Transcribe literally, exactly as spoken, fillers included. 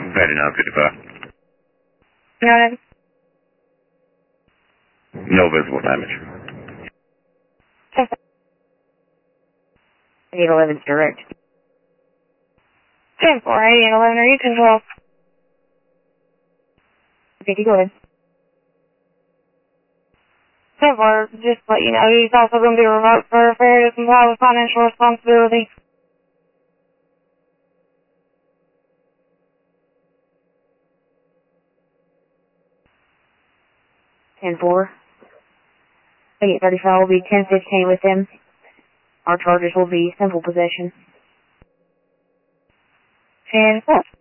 thirty-nine fifty-five. Got it. No visible damage. eight eleven's direct. ten four, eight eleven, are you control? fifty, go ahead. ten four, just to let you know, he's also going to be remote for fair to comply with financial responsibility. ten four. eight thirty-five will be ten fifteen with him. Our charges will be simple possession. ten four.